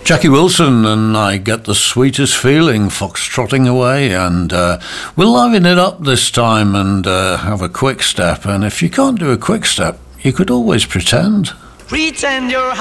Jackie Wilson and I Get the Sweetest Feeling, foxtrotting away, and we're liven it up this time and have a quick step. And if you can't do a quick step, you could always pretend. Pretend you're